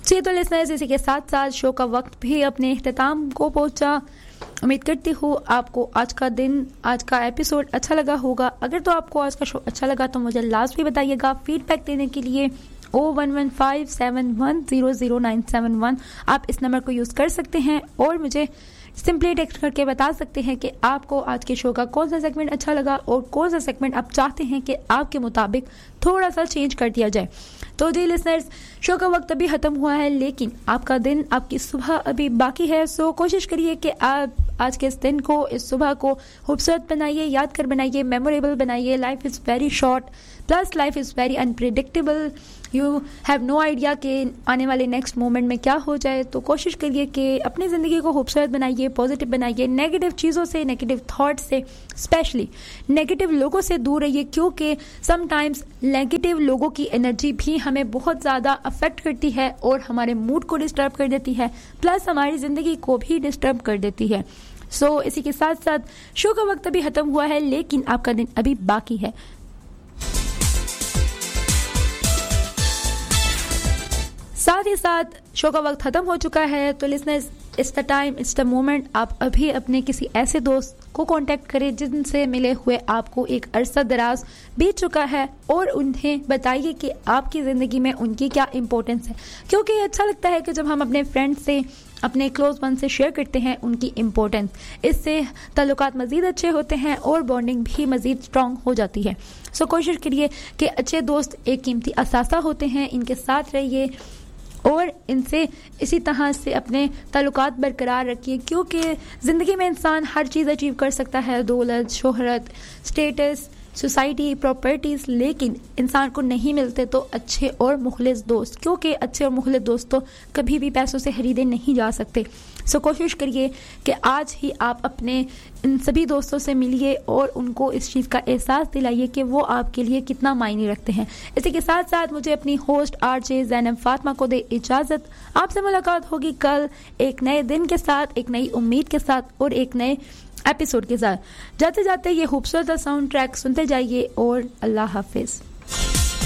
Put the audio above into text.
जी तो लिसनर्स, इसी के साथ साथ शो का वक्त भी अपने इख्तिताम को पहुंचा। उम्मीद करती हूँ आपको आज का दिन, आज का एपिसोड अच्छा लगा होगा। अगर तो आपको आज का शो अच्छा लगा तो मुझे लाजमी बताइएगा। फीडबैक देने के लिए 01157100971 आप इस नंबर को यूज़ कर सकते हैं और मुझे सिंपली टेक्स्ट करके बता सकते हैं कि आपको आज के शो का कौन सा सेगमेंट अच्छा लगा और कौन सा सेगमेंट आप चाहते हैं कि आपके मुताबिक थोड़ा सा चेंज कर दिया जाए। तो जी लिसनर्स, शो का वक्त अभी ख़त्म हुआ है, लेकिन आपका दिन, आपकी सुबह अभी बाकी है। सो कोशिश करिए कि आप आज के इस दिन को, इस सुबह को खूबसूरत बनाइए, यादगार बनाइए, मेमोरेबल बनाइए। Life is very short, plus life is very unpredictable. You have no idea कि आने वाले नेक्स्ट मोमेंट में क्या हो जाए। तो कोशिश करिए कि अपनी ज़िंदगी को खूबसूरत बनाइए, पॉजिटिव बनाइए। नेगेटिव चीज़ों से, नेगेटिव थॉट से, स्पेशली नेगेटिव लोगों से दूर रहिए, क्योंकि समटाइम्स नेगेटिव लोगों की एनर्जी भी हमें बहुत ज़्यादा अफेक्ट करती है और हमारे मूड को डिस्टर्ब कर देती है, प्लस हमारी ज़िंदगी को भी डिस्टर्ब कर देती है। सो इसी के साथ साथ शो का वक्त अभी ख़त्म हुआ है, लेकिन आपका दिन अभी बाकी है। साथ ही साथ शो का वक्त ख़त्म हो चुका है। तो listeners, it's the time, it's the moment. आप अभी अपने किसी ऐसे दोस्त को कांटेक्ट करें जिनसे मिले हुए आपको एक अरसा दराज बीत चुका है और उन्हें बताइए कि आपकी ज़िंदगी में उनकी क्या इम्पोर्टेंस है, क्योंकि अच्छा लगता है कि जब हम अपने फ्रेंड से, अपने क्लोज वन से शेयर करते हैं उनकी इम्पोर्टेंस। इससे ताल्लुकात मज़ीद अच्छे होते हैं और बॉन्डिंग भी मज़ीद स्ट्रॉन्ग हो जाती है। सो कोशिश करिए कि अच्छे दोस्त एक कीमती असासा होते हैं, इनके साथ रहिए और इनसे इसी तरह से अपने ताल्लुकात बरकरार रखिए, क्योंकि ज़िंदगी में इंसान हर चीज़ अचीव कर सकता है, दौलत, शोहरत, स्टेटस, सोसाइटी, प्रॉपर्टीज़, लेकिन इंसान को नहीं मिलते तो अच्छे और मुखलिस दोस्त, क्योंकि अच्छे और मुखलिस दोस्त तो कभी भी पैसों से खरीदे नहीं जा सकते। सो कोशिश करिए कि आज ही आप अपने इन सभी दोस्तों से मिलिए और उनको इस चीज़ का एहसास दिलाइए कि वो आपके लिए कितना मायने रखते हैं। इसी के साथ साथ मुझे अपनी होस्ट आरजे ज़ैनब फातिमा को दे इजाज़त। आपसे मुलाकात होगी कल एक नए दिन के साथ, एक नई उम्मीद के साथ और एक नए एपिसोड के साथ। जाते जाते ये खूबसूरत साउंड ट्रैक सुनते जाइए और अल्लाह हाफिज़।